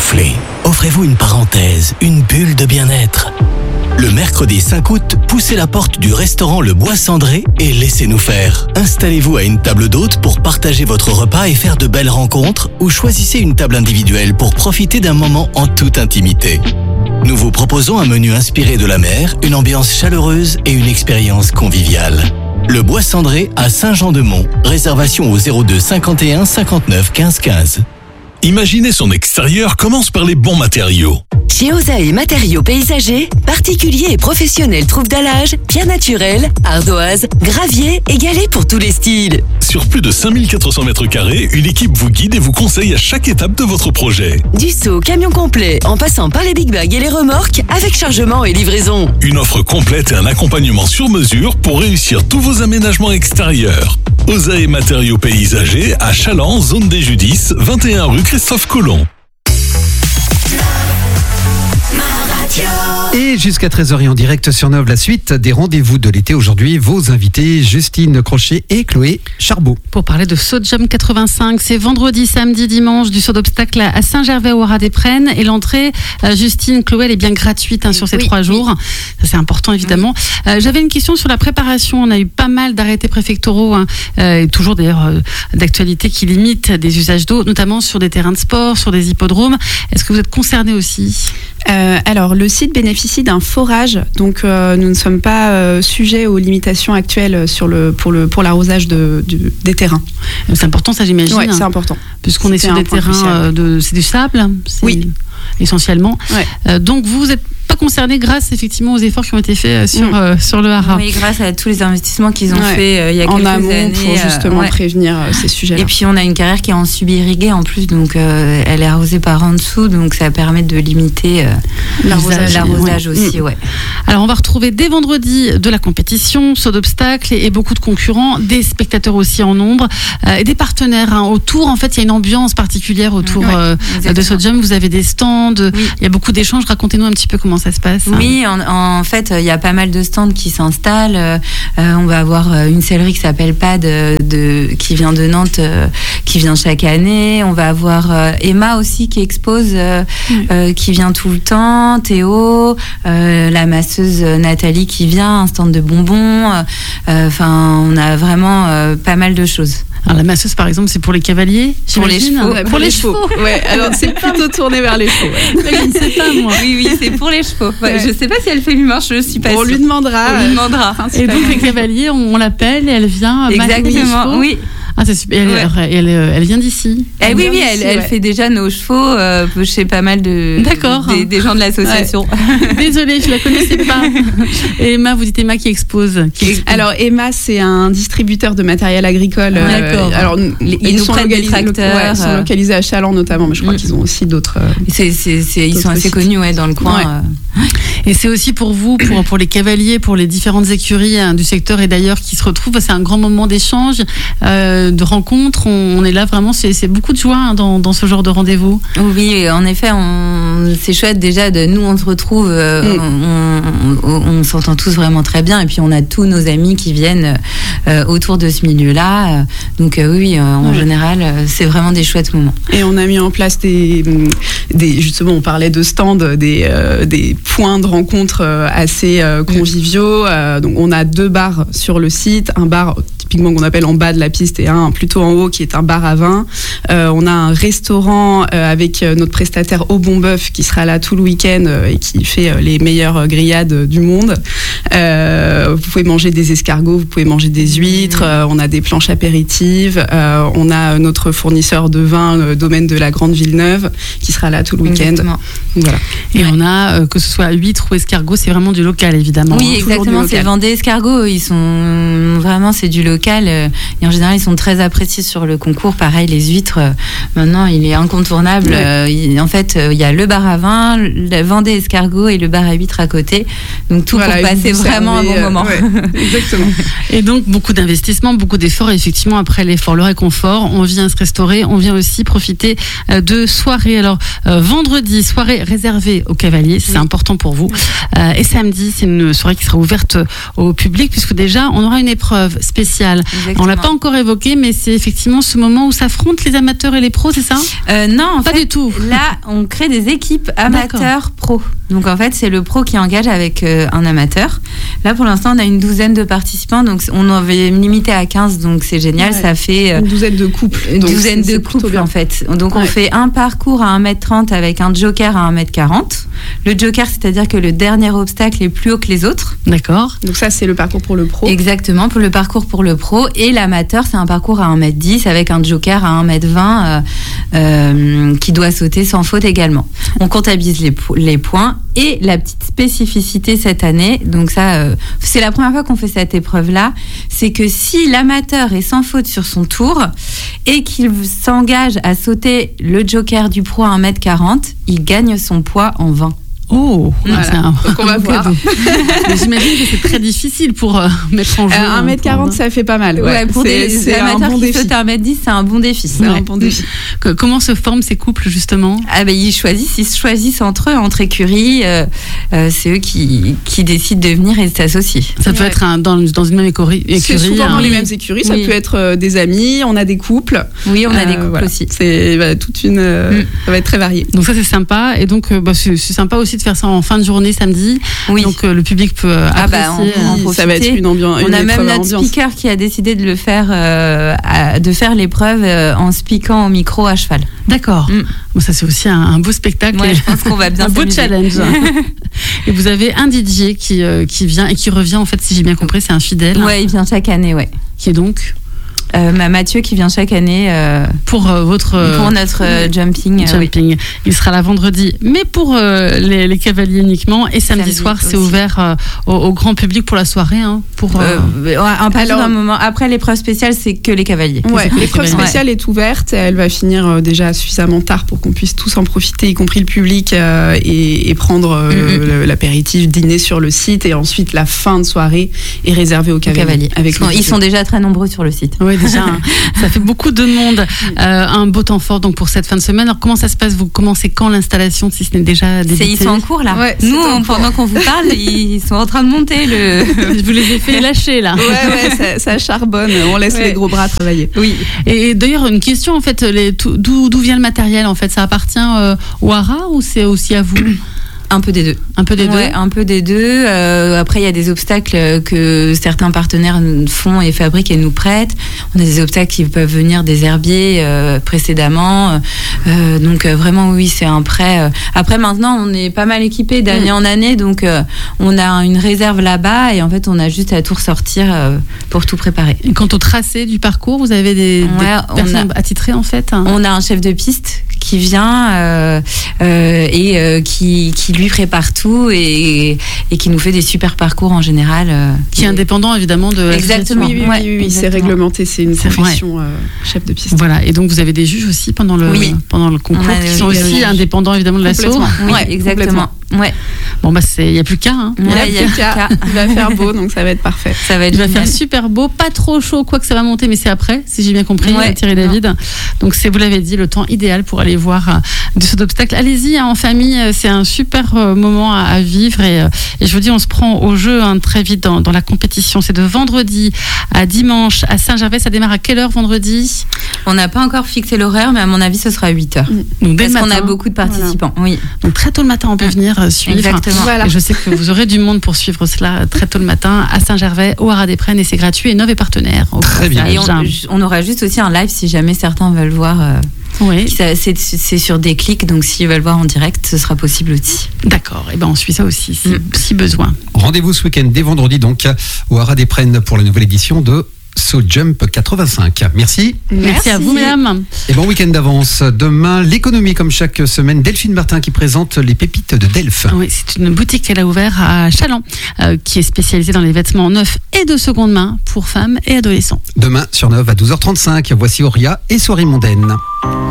Soufflez. Offrez-vous une parenthèse, une bulle de bien-être. Le mercredi 5 août, poussez la porte du restaurant Le Bois Cendré et laissez-nous faire. Installez-vous à une table d'hôte pour partager votre repas et faire de belles rencontres, ou choisissez une table individuelle pour profiter d'un moment en toute intimité. Nous vous proposons un menu inspiré de la mer, une ambiance chaleureuse et une expérience conviviale. Le Bois Cendré à Saint-Jean-de-Mont. Réservation au 02 51 59 15 15. Imaginer son extérieur commence par les bons matériaux. Chez Osae Matériaux Paysagers, particuliers et professionnels trouvent dallage, pierre naturelle, ardoise, gravier et galets pour tous les styles. Sur plus de 5400 mètres carrés, une équipe vous guide et vous conseille à chaque étape de votre projet. Du seau, camion complet, en passant par les big bags et les remorques, avec chargement et livraison. Une offre complète et un accompagnement sur mesure pour réussir tous vos aménagements extérieurs. Osae Matériaux Paysagers à Chaland, zone des Judis, 21 rue Christophe Colomb. Et jusqu'à 13h en direct sur Nov, la suite des rendez-vous de l'été. Aujourd'hui, vos invités, Justine Crochet et Chloé Charbot. Pour parler de Saut Jump 85, c'est vendredi, samedi, dimanche, du saut d'obstacle à Saint-Gervais au Haras-des-Prènes. Et l'entrée, Justine, Chloé, elle est bien gratuite sur ces 3 jours. Ça, c'est important, évidemment. J'avais une question sur la préparation. On a eu pas mal d'arrêtés préfectoraux, et toujours d'ailleurs d'actualité qui limitent des usages d'eau, notamment sur des terrains de sport, sur des hippodromes. Est-ce que vous êtes concernés aussi ? Alors, le site bénéficie d'un forage, donc nous ne sommes pas sujets aux limitations actuelles pour l'arrosage des terrains. C'est important, ça, j'imagine. Oui, c'est important. Puisqu'on est sur des terrains c'est du sable, oui, essentiellement. Ouais. Donc vous n'êtes pas concerné grâce effectivement aux efforts qui ont été faits sur le Haras. Oui, grâce à tous les investissements qu'ils ont fait il y a quelques années pour justement prévenir ces sujets-là. Et puis on a une carrière qui est en subirriguée en plus, donc elle est arrosée par en dessous, donc ça permet de limiter l'arrosage aussi. Ouais. Alors on va retrouver dès vendredi de la compétition, saut d'obstacles et beaucoup de concurrents, des spectateurs aussi en nombre et des partenaires autour. En fait, il y a une ambiance particulière autour de Saut Jump. Vous avez des stands, il y a beaucoup d'échanges. Racontez-nous un petit peu comment ça se passe. Oui, en fait, il y a pas mal de stands qui s'installent. On va avoir une sellerie qui s'appelle Pad, qui vient de Nantes, qui vient chaque année. On va avoir Emma aussi qui expose, qui vient tout le temps. Théo, la masseuse Nathalie qui vient, un stand de bonbons. Enfin, on a vraiment pas mal de choses. Alors la masseuse, par exemple, c'est pour les cavaliers, pour les chevaux. Pour les chevaux. Ouais, alors c'est plutôt tourné vers les chevaux. Ouais. Je ne sais pas, moi. Oui, c'est pour les chevaux. Ouais. Je ne sais pas si elle fait l'humain, je ne suis pas sûre. On lui demandera. Et donc les cavaliers, on l'appelle et elle vient. Exactement, oui. Ah, c'est super. Elle vient d'ici. Oui, elle fait déjà nos chevaux chez pas mal des gens de l'association. Ouais. Désolée, je la connaissais pas. Et Emma, vous dites Emma qui expose. Alors Emma, c'est un distributeur de matériel agricole. D'accord. Alors ils nous prêtent des tracteurs. Ils sont localisés à Chaland notamment, mais je crois qu'ils ont aussi d'autres. Ils sont assez connus dans le coin. Ouais. Et c'est aussi pour vous, pour les cavaliers, pour les différentes écuries du secteur et d'ailleurs qui se retrouvent. C'est un grand moment d'échange. De rencontres, on est là vraiment, c'est beaucoup de joie dans ce genre de rendez-vous. Oui, en effet, c'est chouette déjà nous on se retrouve, on s'entend tous vraiment très bien et puis on a tous nos amis qui viennent autour de ce milieu-là, donc en général c'est vraiment des chouettes moments. Et on a mis en place justement, on parlait de stands, des points de rencontre assez conviviaux. Donc on a 2 bars sur le site, un bar typiquement qu'on appelle en bas de la piste et un plutôt en haut qui est un bar à vin. On a un restaurant avec notre prestataire Au Bon Bœuf qui sera là tout le week-end et qui fait les meilleures grillades du monde. Vous pouvez manger des escargots, vous pouvez manger des huîtres, on a des planches apéritives, on a notre fournisseur de vin, domaine de la Grande Villeneuve, qui sera là tout le week-end. Voilà. Et on a, que ce soit huîtres ou escargots, c'est vraiment du local évidemment. Oui, exactement, c'est Vendée Escargots, c'est du local et en général ils sont très appréciés sur le concours. Pareil, les huîtres, maintenant il est incontournable. En fait, il y a le bar à vin, le Vendée Escargots et le bar à huîtres à côté. Donc tout pour passer vraiment un bon moment. Ouais, exactement. Et donc, beaucoup d'investissements, beaucoup d'efforts. Et effectivement, après l'effort, le réconfort, on vient se restaurer, on vient aussi profiter de soirées. Alors, vendredi, soirée réservée aux cavaliers, c'est important pour vous. Et samedi, c'est une soirée qui sera ouverte au public, puisque déjà, on aura une épreuve spéciale. Exactement. On l'a pas encore évoqué, mais c'est effectivement ce moment où s'affrontent les amateurs et les pros, c'est ça ? Non, Pas du tout. Là, on crée des équipes amateurs-pro. Donc, en fait, c'est le pro qui engage avec un amateur. Là, pour l'instant, on a une douzaine de participants. Donc, on avait limité à 15. Donc, c'est génial. Ouais. Ça fait Une douzaine de couples. une Donc, douzaine c'est de plutôt couples, bien. en fait. Donc, on Ouais. fait un parcours à 1m30 avec un joker à 1m40. Le joker, c'est-à-dire que le dernier obstacle est plus haut que les autres. D'accord. Donc ça, c'est le parcours pour le pro. Exactement, pour le parcours pour le pro. Et l'amateur, c'est un parcours à 1m10 avec un joker à 1m20 qui doit sauter sans faute également. On comptabilise les points. Et la petite spécificité cette année, donc ça, c'est la première fois qu'on fait cette épreuve-là, c'est que si l'amateur est sans faute sur son tour et qu'il s'engage à sauter le joker du pro à 1m40, il gagne son poids en 20. Oh, Voilà. c'est un Donc on va bon voir. cadeau. Mais j'imagine que c'est très difficile pour mettre en jeu. 1m40, ça fait pas mal. Ouais, pour des un amateurs bon qui défi. sautent à 1m10, c'est un bon défi. C'est un bon défi. Comment se forment ces couples justement ? Ah ben ils se choisissent entre eux, entre écuries. C'est eux qui décident de venir et de s'associer. Ça peut Ouais. être dans une même écurie. C'est souvent dans les mêmes écuries. Ça Oui. peut être des amis. On a des couples. Oui, on a des couples Voilà. aussi. C'est toute une. Ça va être très varié. Donc ça c'est sympa et donc c'est sympa aussi de faire ça en fin de journée samedi. Oui. Donc le public peut Ah bah, apprécier. on Ça va être une ambiance. On a même épreuve à notre ambiance. speaker qui a décidé de le faire, de faire l'épreuve en speakant au micro à cheval. D'accord. Bon, ça c'est aussi un beau spectacle. Ouais, et je pense qu'on va bien un beau s'amuser. challenge. Et vous avez un DJ qui vient et qui revient en fait, si j'ai bien compris, c'est un fidèle. Ouais, il vient chaque année, ouais. Qui est donc Mathieu qui vient chaque année pour votre pour notre jumping. Oui. jumping. Il sera là vendredi, mais pour les cavaliers uniquement. Et samedi soir, c'est aussi. ouvert au grand public pour la soirée. Hein, pour, À partir Alors- d'un moment. Après l'épreuve spéciale, c'est que les cavaliers. Ouais, que les l'épreuve cavaliers. spéciale est ouverte. Elle va finir déjà suffisamment tard pour qu'on puisse tous en profiter, y compris le public, et prendre l'apéritif, dîner sur le site. Et ensuite, la fin de soirée est réservée aux cavaliers. Avec Ils sont déjà très nombreux sur le site. Oui, déjà, hein, ça fait beaucoup de monde. Un beau temps fort donc pour cette fin de semaine. Alors comment ça se passe ? Vous commencez quand l'installation, si ce n'est déjà débutée ? Ils sont en cours là. Ouais, Nous, c'est en cours. pendant qu'on vous parle, ils sont en train de monter le. Je vous les ai fait lâcher là. Ouais, ça charbonne. On laisse Ouais. les gros bras travailler. Oui. Et d'ailleurs, une question en fait, d'où vient le matériel en fait ? Ça appartient au Hara ou c'est aussi à vous ? Un peu des deux. Un peu des Ouais, deux. un peu des deux. Après, il y a des obstacles que certains partenaires font et fabriquent et nous prêtent. On a des obstacles qui peuvent venir des herbiers précédemment. Donc vraiment, oui, c'est un prêt. Après, maintenant, on est pas mal équipés d'année en année. Donc, on a une réserve là-bas et en fait, on a juste à tout ressortir pour tout préparer. Et quant au tracé du parcours, vous avez des on personnes attitrées en fait. On a un chef de piste qui vient et qui lui prépare tout et qui nous fait des super parcours en général. Qui est indépendant évidemment de Exactement. Oui, Ouais, c'est exactement. réglementé. C'est une C'est vrai. profession chef de piste. Voilà, et donc vous avez des juges aussi pendant le concours On a qui des sont juges. aussi indépendants évidemment de l'assaut. Complètement. Oui, Ouais, exactement. Ouais. Bon bah il n'y a plus qu'à. Hein. Ouais, il y a Il plus qu'à. va faire beau, donc ça va être parfait. Ça va être Il va génial. faire super beau, pas trop chaud, quoi que ça va monter, mais c'est après, si j'ai bien compris, Ouais. Thierry David. Donc c'est, vous l'avez dit, le temps idéal pour aller voir du saut d'obstacle. Allez-y, en famille, c'est un super moment à vivre et je vous dis, on se prend au jeu très vite dans la compétition. C'est de vendredi à dimanche à Saint-Gervais. Ça démarre à quelle heure vendredi ? On n'a pas encore fixé l'horaire, mais à mon avis, ce sera 8h. Donc dès Parce le qu'on matin. a beaucoup de participants. Oui, Donc très tôt le matin, on peut venir suivre. exactement. Voilà. Et je sais que vous aurez du monde pour suivre cela très tôt le matin à Saint-Gervais, au Haras des Prennes, et c'est gratuit. Et Nov est partenaire. au Très bien. Et passage. on aura juste aussi un live si jamais certains veulent voir. Oui, C'est sur des clics, donc s'ils veulent voir en direct, ce sera possible aussi. d'accord. Et ben on suit ça aussi si besoin. Rendez-vous ce week-end dès vendredi donc au Haras des Prennes pour la nouvelle édition de So Jump 85. Merci Merci à vous, mesdames. et bon week-end d'avance. Demain, l'économie comme chaque semaine. Delphine Martin qui présente les pépites de Delphes. Oui, c'est une boutique qu'elle a ouverte à Chaland, qui est spécialisée dans les vêtements neufs et de seconde main pour femmes et adolescents. Demain sur 9 à 12h35. Voici Auria et Soirée mondaine.